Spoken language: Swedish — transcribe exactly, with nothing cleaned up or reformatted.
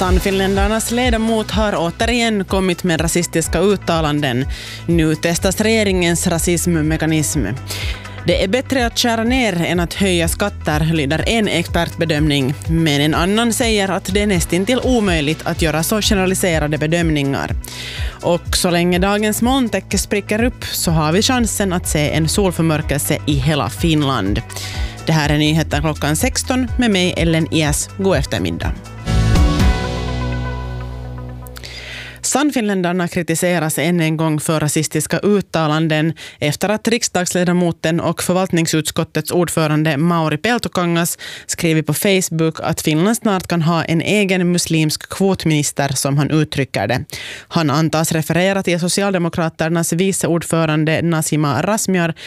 Sannfinländarnas ledamot har återigen kommit med rasistiska uttalanden. Nu testas regeringens rasismmekanism. Det är bättre att skära ner än att höja skatter, lyder en expertbedömning. Men en annan säger att det är nästintill omöjligt att göra så generaliserade bedömningar. Och så länge dagens molntäcke spricker upp så har vi chansen att se en solförmörkelse i hela Finland. Det här är nyheten klockan sexton med mig Ellen Ias. God eftermiddag. Sannfinländarna kritiseras än en gång för rasistiska uttalanden efter att riksdagsledamoten och förvaltningsutskottets ordförande Mauri Peltokangas skrivit på Facebook att Finland snart kan ha en egen muslimsk kvotminister, som han uttrycker det. Han antas referera till Socialdemokraternas viceordförande Nasima Razmyar